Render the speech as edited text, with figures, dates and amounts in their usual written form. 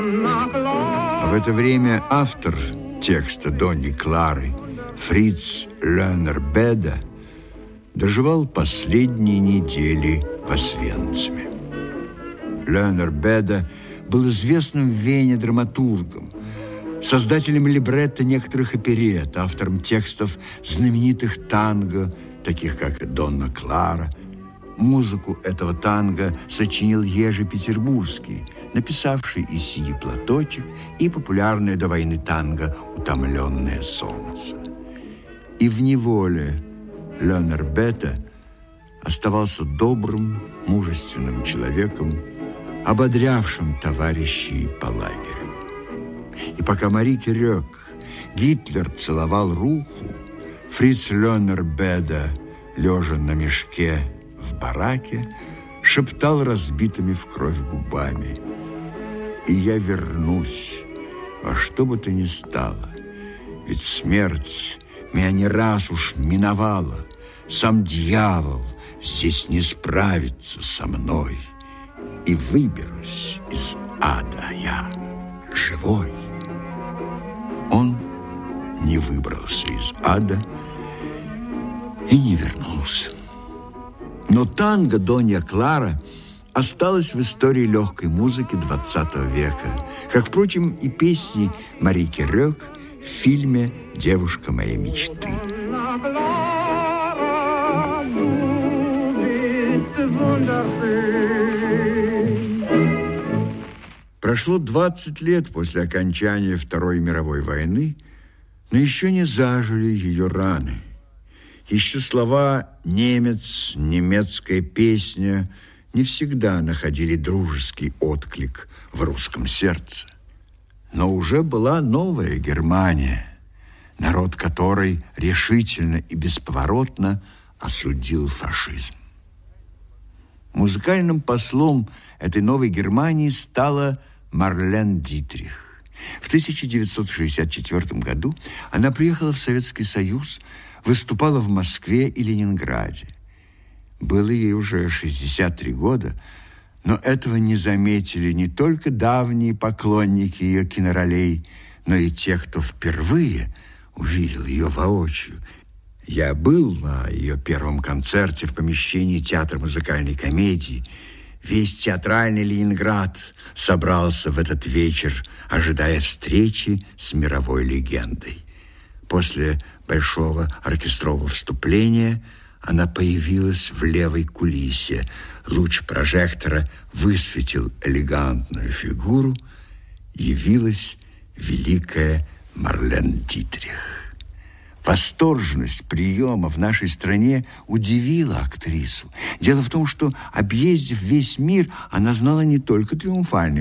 А в это время автор текста Доньи Клары Фриц Лённер-Беда доживал последние недели в Освенциме. Лённер-Беда был известным в Вене драматургом, создателем либретто некоторых оперет, автором текстов знаменитых танго, таких как «Донна Клара». Музыку этого танго сочинил Ежи Петербургский, написавший и «Синий платочек», и популярное до войны танго «Утомленное солнце». И в неволе Лённер-Беда оставался добрым, мужественным человеком, ободрявшим товарищей по лагерю. И пока Марике Рёк Гитлер целовал руку, Фриц Лённер-Беда, лежа на мешке в бараке, шептал разбитыми в кровь губами: «И я вернусь во что бы то ни стало, ведь смерть меня не раз уж миновала, сам дьявол здесь не справится со мной, и выберусь из ада я живой». Он не выбрался из ада и не вернулся. Но танго «Донья Клара» осталось в истории легкой музыки XX века, как, впрочем, и песни Марики Рёк в фильме «Девушка моей мечты». Прошло 20 лет после окончания Второй мировой войны, но еще не зажили ее раны. Еще слова «немец», «немецкая песня» не всегда находили дружеский отклик в русском сердце. Но уже была новая Германия, народ которой решительно и бесповоротно осудил фашизм. Музыкальным послом этой новой Германии стала Марлен Дитрих. В 1964 году она приехала в Советский Союз, выступала в Москве и Ленинграде. Было ей уже 63 года, но этого не заметили не только давние поклонники ее киноролей, но и те, кто впервые увидел ее воочию. Я был на ее первом концерте в помещении Театра музыкальной комедии. Весь театральный Ленинград собрался в этот вечер, ожидая встречи с мировой легендой. После большого оркестрового вступления она появилась в левой кулисе. Луч прожектора высветил элегантную фигуру. Явилась великая Марлен Дитрих. Восторженность приема в нашей стране удивила актрису. Дело в том, что, объездив весь мир, она знала не только триумфальные